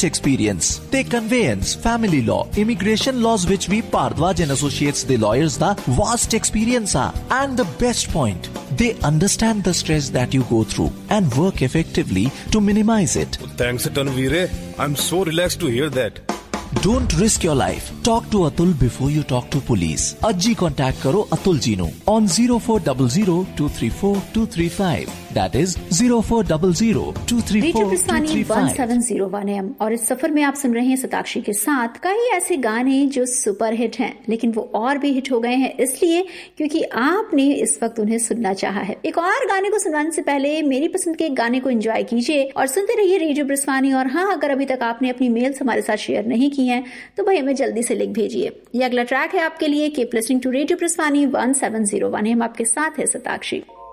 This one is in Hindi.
vast experience. Take conveyance, family law, immigration laws which we Bharadwaj and Associates the lawyers the vast experience are. And the best point, they understand the stress that you go through and work effectively to minimize it. Thanks Tanveer. I'm so relaxed to hear that. Don't risk your life. Talk to Atul before you talk to police. Ajji contact karo Atul ji nu on 0400-234-235. That is 0400-234-235. Radio प्रस्थानी 1701 AM और इस सफर में आप सुन रहे हैं सताक्षी के साथ कई ऐसे गाने जो सुपर हिट हैं, लेकिन वो और भी हिट हो गए हैं इसलिए क्योंकि आपने इस वक्त उन्हें सुनना चाहा है। एक और गाने को सुनवाने से पहले मेरी पसंद के गाने को एंजॉय कीजिए और सुनते रहिए रेडियो प्रस्थानी। और हाँ, अगर अभी तक आपने अपनी मेल्स हमारे साथ शेयर नहीं की हैं तो भाई हमें जल्दी से लिख भेजिए। ये अगला ट्रैक है आपके लिए। Keep listening to radio प्रस्थानी 1701 AM। आपके साथ है सताक्षी।